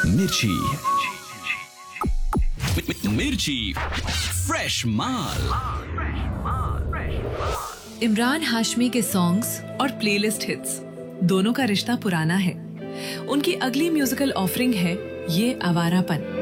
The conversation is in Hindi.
मिर्ची मिर्ची फ्रेश माल। इमरान हाशमी के सॉन्ग्स और प्लेलिस्ट हिट्स दोनों का रिश्ता पुराना है। उनकी अगली म्यूजिकल ऑफरिंग है ये आवारापन।